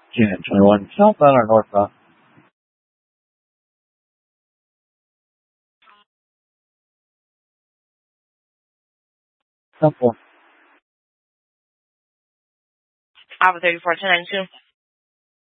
Unit 21 southbound or northbound? Simple. Alpha 34 1092.